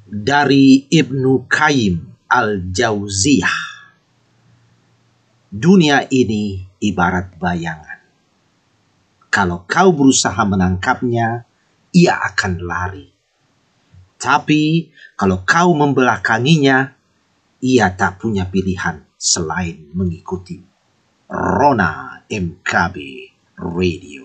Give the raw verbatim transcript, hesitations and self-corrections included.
Dari Ibnu Qayyim al-Jauziyah. Dunia ini ibarat bayangan. Kalau kau berusaha menangkapnya, ia akan lari. Tapi kalau kau membelakanginya, ia tak punya pilihan selain mengikuti. Rona M K B Radio.